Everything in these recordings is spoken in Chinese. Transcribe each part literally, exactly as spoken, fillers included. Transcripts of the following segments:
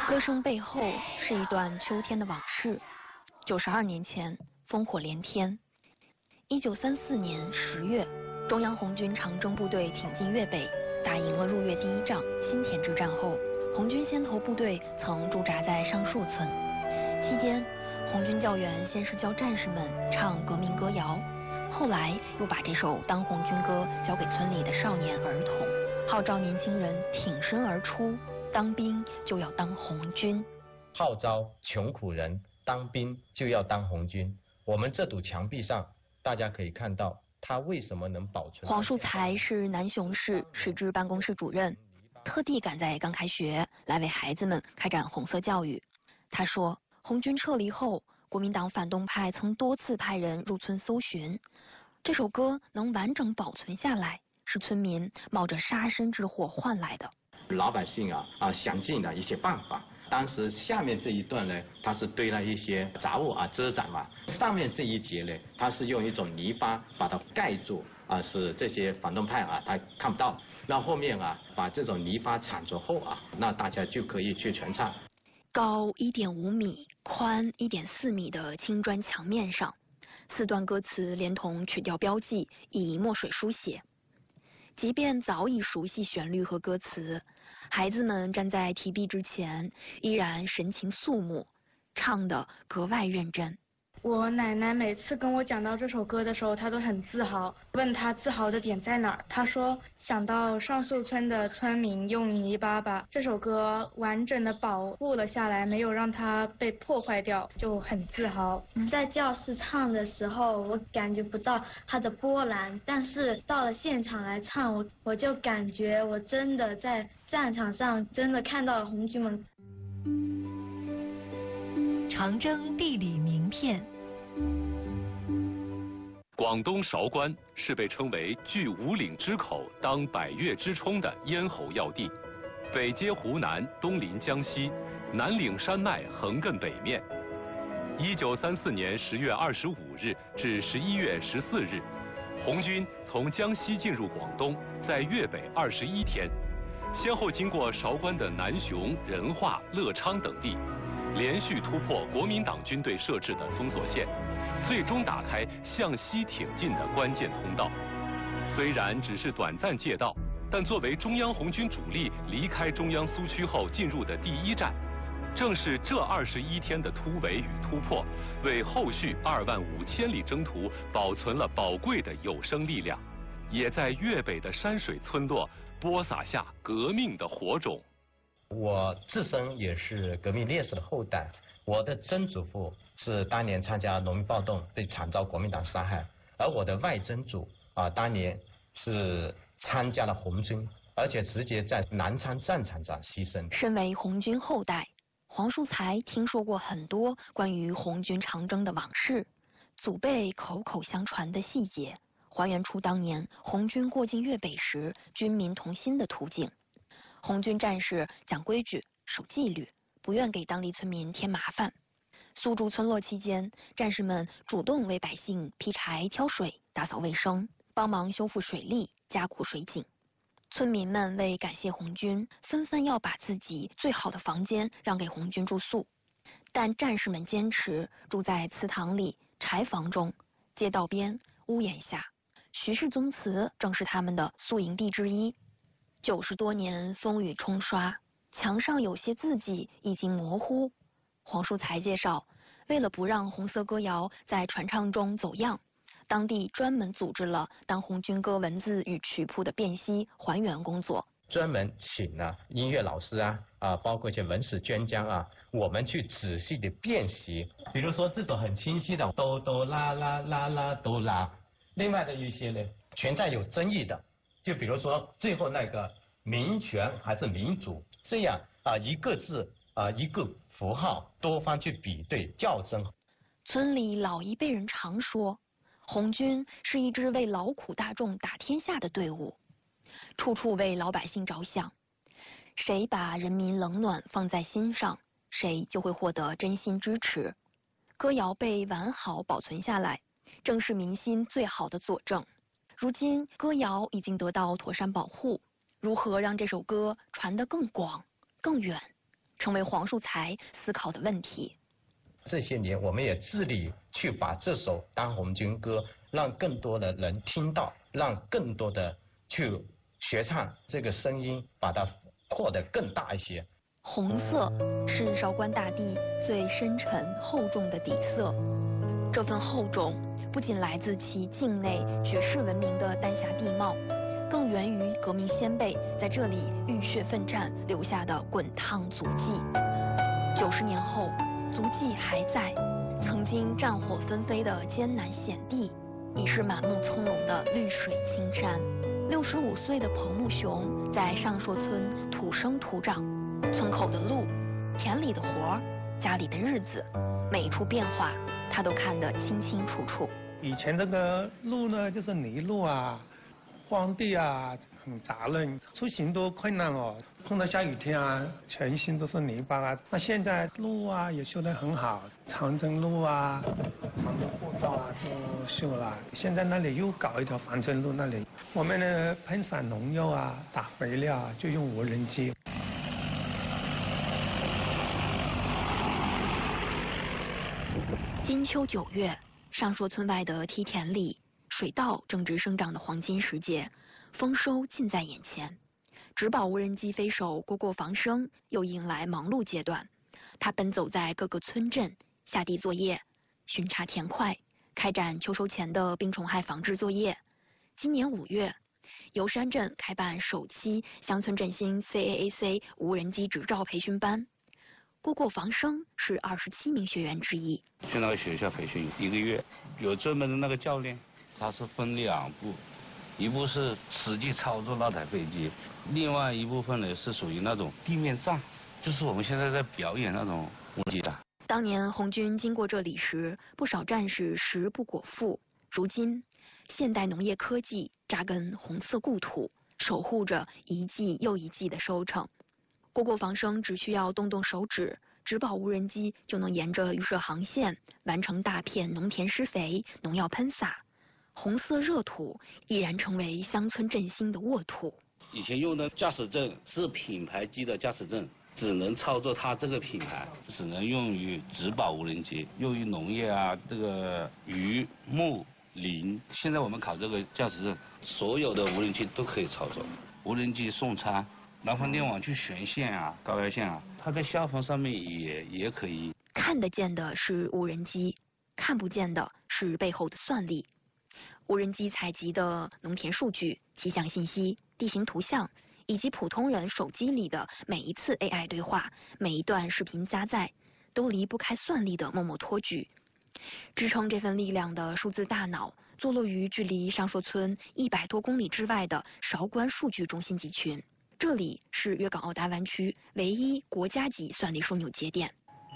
歌声背后是一段秋天的往事。九十二年前，烽火连天。一九三四年十月，中央红军长征部队挺进粤北，打赢了入粤第一仗新田之战后，红军先头部队曾驻扎在上树村。期间，红军教员先是教战士们唱革命歌谣，后来又把这首《当红军歌》交给村里的少年儿童，号召年轻人挺身而出，当兵就要当红军。 号召穷苦人当兵就要当红军。我们这堵墙壁上，大家可以看到它为什么能保存。 黄树才是南雄市市支办公室主任，特地赶在刚开学来为孩子们开展红色教育。他说，红军撤离后，国民党反动派曾多次派人入村搜寻，这首歌能完整保存下来，是村民冒着杀身之祸换来的。 老百姓啊啊想尽了一些办法。当时下面这一段呢，它是堆了一些杂物啊遮挡嘛，上面这一节呢，它是用一种泥巴把它盖住啊，使这些反动派啊他看不到。那后面啊把这种泥巴铲除后啊，那大家就可以去全唱。 高一点五米、宽一点四米的青砖墙面上，四段歌词连同曲调标记以墨水书写。即便早已熟悉旋律和歌词，孩子们站在题壁之前，依然神情肃穆，唱得格外认真。 我奶奶每次跟我讲到这首歌的时候，她都很自豪，问她自豪的点在哪儿，她说想到上树村的村民用泥巴把这首歌完整的保护了下来，没有让它被破坏掉，就很自豪。 在教室唱的时候，我感觉不到它的波澜，但是到了现场来唱，我我就感觉我真的在战场上真的看到了红军们。 长征地理名片。 广东韶关是被称为据五岭之口当百越之冲的咽喉要地，北接湖南，东临江西，南岭山脉横亘北面。一九三四年十月二十五日至十一月十四日，红军从江西进入广东，在粤北二十一天，先后经过韶关的南雄、仁化、乐昌等地，连续突破国民党军队设置的封锁线，最终打开向西挺进的关键通道。虽然只是短暂借道，但作为中央红军主力离开中央苏区后进入的第一站，正是这二十一天的突围与突破，为后续二万五千里征途保存了宝贵的有生力量，也在粤北的山水村落播撒下革命的火种。 我自身也是革命烈士的后代，我的曾祖父是当年参加农民暴动被惨遭国民党杀害，而我的外曾祖啊当年是参加了红军，而且直接在南昌战场上牺牲。 身为红军后代，黄树才听说过很多关于红军长征的往事，祖辈口口相传的细节，还原出当年红军过境粤北时军民同心的图景。红军战士讲规矩、守纪律，不愿给当地村民添麻烦。苏筑村落期间，战士们主动为百姓劈柴、挑水、打扫卫生，帮忙修复水利、加固水井。村民们为感谢红军，纷纷要把自己最好的房间让给红军住宿。但战士们坚持住在祠堂里、柴房中、街道边、屋檐下。徐氏宗祠正是他们的宿营地之一。九十多年风雨冲刷，墙上有些字迹已经模糊。黄树才介绍，为了不让红色歌谣在传唱中走样，当地专门组织了当红军歌文字与曲谱的辨析还原工作， 专门请了音乐老师啊啊，包括一些文史专家啊，我们去仔细的辨析。比如说这种很清晰的哆哆啦啦啦啦哆啦，另外的一些呢全在有争议的，就比如说最后那个民权还是民主，这样啊一个字啊一个符号，多方去比对校正。 村里老一辈人常说，红军是一支为劳苦大众打天下的队伍，处处为老百姓着想。谁把人民冷暖放在心上，谁就会获得真心支持。歌谣被完好保存下来，正是民心最好的佐证。如今歌谣已经得到妥善保护，如何让这首歌传得更广、更远， 成为黄树才思考的问题。 这些年，我们也致力去把这首《当红军歌》让更多的人听到，让更多的去学唱这个声音，把它扩得更大一些。 红色是韶关大地最深沉厚重的底色，这份厚重不仅来自其境内绝世闻名的丹霞地貌，更源于革命先辈在这里浴血奋战留下的滚烫足迹。九十年后，足迹还在，曾经战火纷飞的艰难险地，已是满目葱茏的绿水青山。六十五岁的彭木雄在上朔村土生土长，村口的路、田里的活儿、家里的日子，每一处变化他都看得清清楚楚。 以前这个路呢，就是泥路啊、荒地啊，很杂乱，出行都困难哦。碰到下雨天啊，全身都是泥巴啊。那现在路啊也修得很好，长征路啊、长征步道啊都修了。现在那里又搞一条防震路，那里我们呢喷洒农药啊、打肥料啊，就用无人机。 金秋九月，上朔村外的梯田里，水稻正值生长的黄金时节，丰收近在眼前。植保无人机飞手郭过防生又迎来忙碌阶段，他奔走在各个村镇，下地作业，巡查田块，开展秋收前的病虫害防治作业。今年五月，油山镇开办首期乡村振兴 C A A C 无人机执照培训班。郭过防生是二十七名学员之一。 去那个学校培训一个月，有专门的那个教练，他是分两步，一步是实际操作那台飞机，另外一部分呢是属于那种地面站，就是我们现在在表演那种无人机的。 当年红军经过这里时，不少战士食不果腹。如今，现代农业科技扎根红色故土，守护着一季又一季的收成。郭过防生只需要动动手指，植保无人机就能沿着预设航线完成大片农田施肥、农药喷洒。红色热土已然成为乡村振兴的沃土。 以前用的驾驶证是品牌机的驾驶证，只能操作它这个品牌，只能用于植保无人机，用于农业啊，这个渔牧林。现在我们考这个驾驶证，所有的无人机都可以操作。无人机送餐，南方电网去悬线啊、高压线啊，它在下方上面也也可以。 看得见的是无人机，看不见的是背后的算力。无人机采集的农田数据、气象信息、地形图像，以及普通人手机里的每一次 A I 对话、每一段视频加载，都离不开算力的默默托举。支撑这份力量的数字大脑，坐落于距离上朔村一百多公里之外的韶关数据中心集群。这里是粤港澳大湾区唯一国家级算力枢纽节点。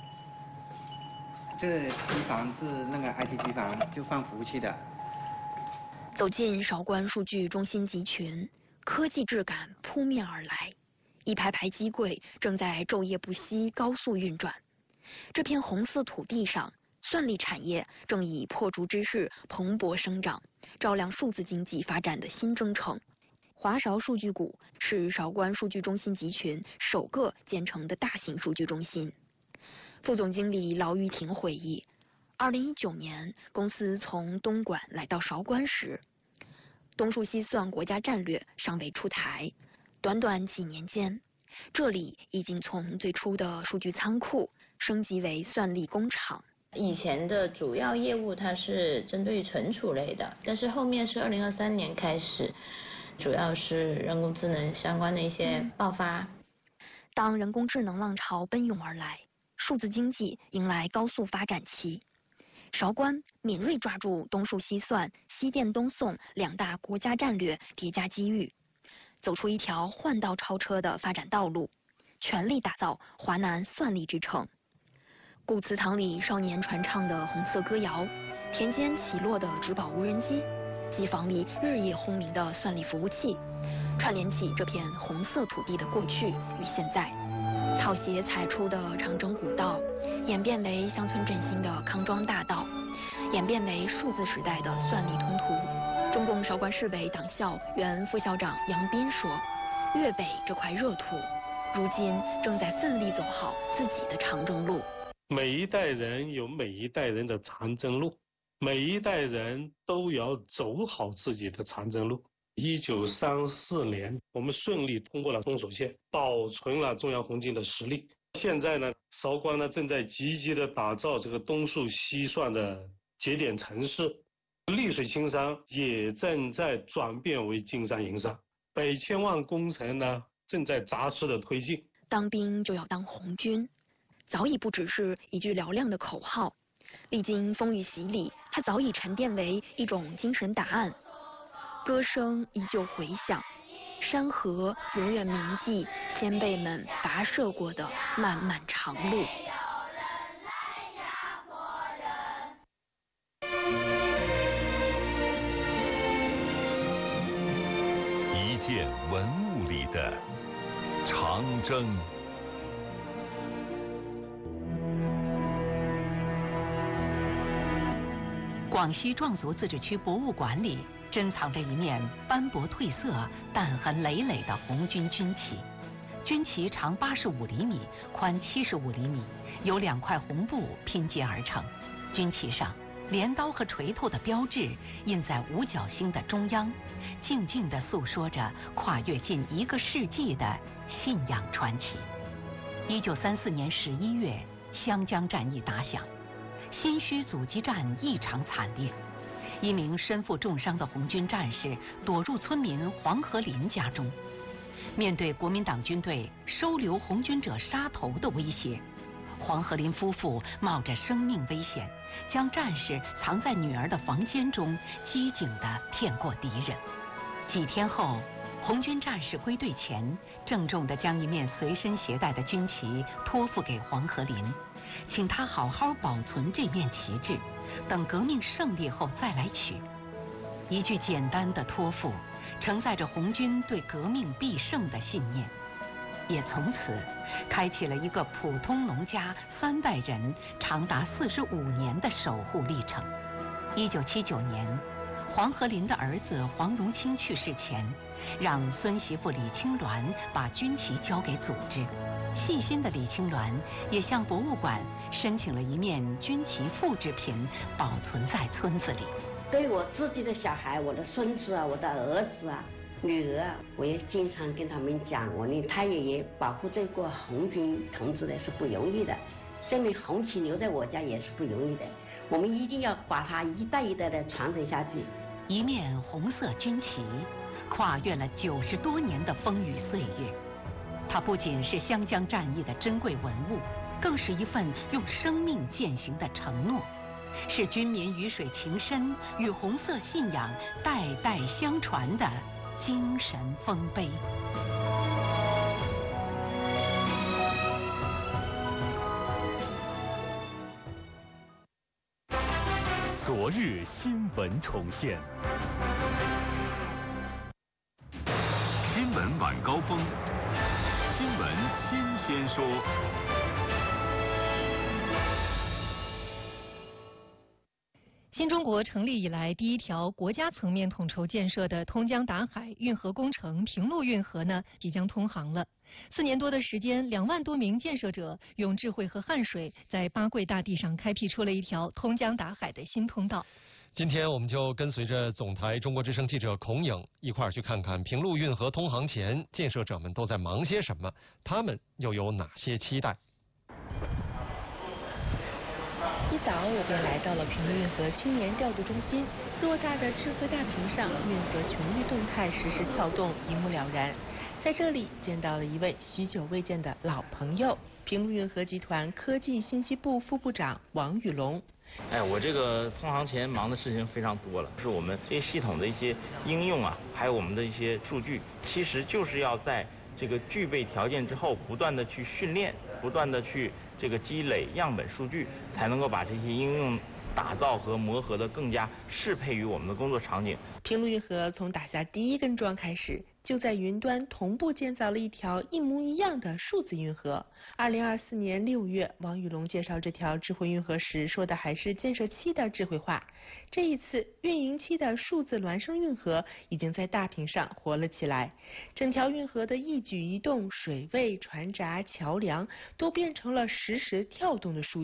这个机房是那个 I T 机房，就放服务器的。 走进韶关数据中心集群，科技质感扑面而来，一排排机柜正在昼夜不息高速运转。这片红色土地上，算力产业正以破竹之势蓬勃生长，照亮数字经济发展的新征程。华韶数据谷是韶关数据中心集群首个建成的大型数据中心。副总经理劳玉婷回忆，二零一九年公司从东莞来到韶关时，东数西算国家战略尚未出台，短短几年间，这里已经从最初的数据仓库升级为算力工厂。 以前的主要业务它是针对存储类的，但是后面是二零二三年开始，主要是人工智能相关的一些爆发。 当人工智能浪潮奔涌而来，数字经济迎来高速发展期。韶关敏锐抓住东数西算、西电东送两大国家战略叠加机遇，走出一条换道超车的发展道路，全力打造华南算力之城。古祠堂里少年传唱的红色歌谣，田间起落的植保无人机，机房里日夜轰鸣的算力服务器，串联起这片红色土地的过去与现在。草鞋踩出的长征古道，演变为乡村振兴的康庄大道，演变为数字时代的算力通途。中共韶关市委党校原副校长杨斌说，粤北这块热土，如今正在奋力走好长征路。 每一代人有每一代人的长征路，每一代人都要走好自己的长征路。一九三四年，我们顺利通过了封锁线，保存了中央红军的实力。现在呢，韶关呢正在积极的打造这个东肃西算的节点城市，丽水青山也正在转变为金山银山，北千万工程呢正在扎实的推进。 当兵就要当红军，早已不只是一句嘹亮的口号，历经风雨洗礼，它早已沉淀为一种精神答案。歌声依旧回响，山河永远铭记先辈们跋涉过的漫漫长路。 一件文物里的长征。 广西壮族自治区博物馆里珍藏着一面斑驳褪色、弹痕累累的红军军旗。军旗长八十五厘米，宽七十五厘米，由两块红布拼接而成。军旗上，镰刀和锤头的标志印在五角星的中央，静静地诉说着跨越近一个世纪的信仰传奇。一九三四年十一月，湘江战役打响。新圩阻击战异常惨烈，一名身负重伤的红军战士躲入村民黄河林家中。面对国民党军队收留红军者杀头的威胁，黄河林夫妇冒着生命危险，将战士藏在女儿的房间中，机警地骗过敌人。几天后，红军战士归队前，郑重地将一面随身携带的军旗托付给黄河林，请他好好保存这面旗帜，等革命胜利后再来取。一句简单的托付，承载着红军对革命必胜的信念，也从此开启了一个普通农家三代人长达四十五年的守护历程。一九七九年，黄河林的儿子黄荣清去世前，让孙媳妇李青鸾把军旗交给组织。细心的李青鸾也向博物馆申请了一面军旗复制品，保存在村子里。 对我自己的小孩，我的孙子啊，我的儿子啊，女儿啊，我也经常跟他们讲，我呢，太爷爷保护这个红军同志呢是不容易的，这面红旗留在我家也是不容易的，我们一定要把它一代一代的传承下去。 一面红色军旗，跨越了九十多年的风雨岁月。它不仅是湘江战役的珍贵文物，更是一份用生命践行的承诺，是军民鱼水情深与红色信仰代代相传的精神丰碑。 昨日新闻重现，新闻晚高峰，新闻新鲜说。 新中国成立以来第一条国家层面统筹建设的通江达海运河工程平陆运河呢，即将通航了。四年多的时间，两万多名建设者用智慧和汗水，在八桂大地上开辟出了一条通江达海的新通道。 今天我们就跟随着总台中国之声记者孔颖一块儿去看看平陆运河通航前，建设者们都在忙些什么，他们又有哪些期待？ 一早我便来到了平陆运河青年调度中心，偌大的智慧大屏上，运河全域动态实时跳动，一目了然。在这里见到了一位许久未见的老朋友，平陆运河集团科技信息部副部长王宇龙。 哎，我这个通航前忙的事情非常多了，是我们这些系统的一些应用啊，还有我们的一些数据，其实就是要在这个具备条件之后，不断的去训练，不断的去这个积累样本数据，才能够把这些应用打造和磨合的更加适配于我们的工作场景。 平陆运河从打下第一根桩开始， 就在云端同步建造了一条一模一样的数字运河。二零二四年六月，王宇龙介绍这条智慧运河时说的还是建设期的智慧化。这一次，运营期的数字孪生运河已经在大屏上活了起来，整条运河的一举一动、水位、船闸、桥梁都变成了实时跳动的数据。